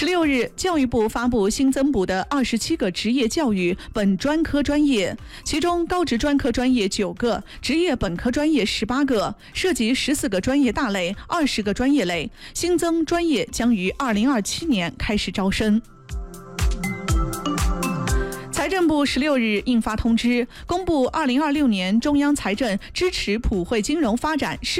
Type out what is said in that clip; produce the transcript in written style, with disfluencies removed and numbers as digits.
16日，教育部发布新增补的27个职业教育本专科专业，其中高职专科专业9个，职业本科专业18个，涉及14个专业大类、20个专业类。新增专业将于2027年开始招生。财政部16日印发通知，公布2026年中央财政支持普惠金融发展